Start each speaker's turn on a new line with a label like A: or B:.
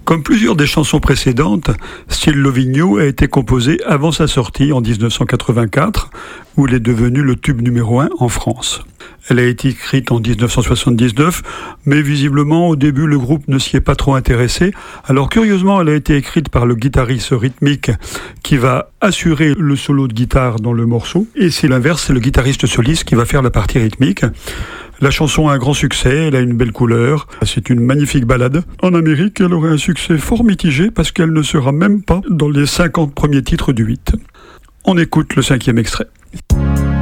A: Comme plusieurs des chansons précédentes, Still Loving You a été composée avant sa sortie en 1984, où elle est devenue le tube numéro 1 en France. Elle a été écrite en 1979, mais visiblement au début le groupe ne s'y est pas trop intéressé. Alors curieusement, elle a été écrite par le guitariste rythmique qui va assurer le solo de guitare dans le morceau, et c'est l'inverse, c'est le guitariste soliste qui va faire la partie rythmique. La chanson a un grand succès, elle a une belle couleur, c'est une magnifique ballade. En Amérique, elle aurait un succès fort mitigé parce qu'elle ne sera même pas dans les 50 premiers titres du 8. On écoute le 5e extrait.